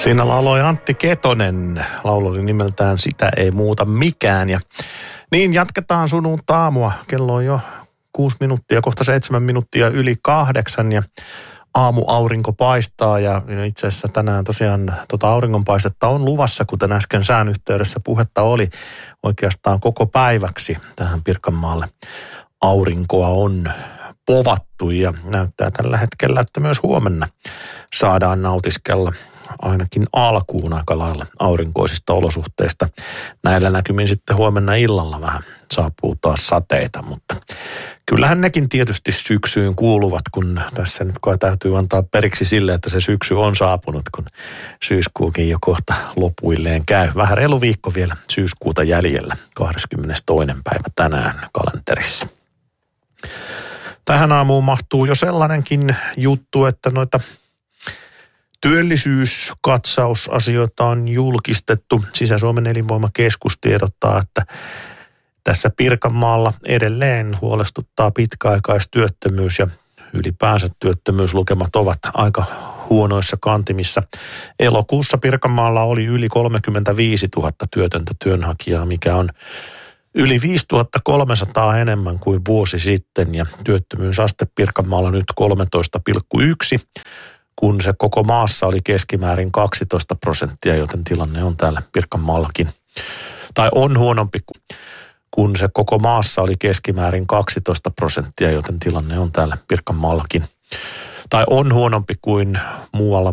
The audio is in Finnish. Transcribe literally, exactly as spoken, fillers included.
Siinä lauloi Antti Ketonen. Laulu oli nimeltään Sitä ei muuta mikään. Ja niin jatketaan sunnuntai aamua. Kello on jo kuusi minuuttia, kohta seitsemän minuuttia yli kahdeksan ja aamuaurinko paistaa. Ja itse asiassa tänään tosiaan tota auringonpaistetta on luvassa, kuten äsken sään yhteydessä puhetta oli oikeastaan koko päiväksi tähän Pirkanmaalle. Aurinkoa on povattu ja näyttää tällä hetkellä, että myös huomenna saadaan nautiskella ainakin alkuun aika lailla aurinkoisista olosuhteista. Näillä näkymin sitten huomenna illalla vähän saapuu taas sateita, mutta kyllähän nekin tietysti syksyyn kuuluvat, kun tässä nyt kai täytyy antaa periksi sille, että se syksy on saapunut, kun syyskuukin jo kohta lopuilleen käy. Vähän reilu viikko vielä syyskuuta jäljellä, kahdeskymmenestoinen päivä tänään kalenterissa. Tähän aamuun mahtuu jo sellainenkin juttu, että noita työllisyyskatsausasioita on julkistettu. Sisä-Suomen elinvoimakeskus tiedottaa, että tässä Pirkanmaalla edelleen huolestuttaa pitkäaikaistyöttömyys ja ylipäänsä työttömyyslukemat ovat aika huonoissa kantimissa. Elokuussa Pirkanmaalla oli yli kolmekymmentäviisituhatta työtöntä työnhakijaa, mikä on yli viisituhattakolmesataa enemmän kuin vuosi sitten ja työttömyysaste Pirkanmaalla nyt kolmetoista pilkku yksi, kun se koko maassa oli keskimäärin kaksitoista prosenttia, joten tilanne on täällä Pirkanmaallakin, tai on huonompi kun se koko maassa oli keskimäärin kaksitoista prosenttia, joten tilanne on täällä Pirkanmaallakin, tai on huonompi kuin muualla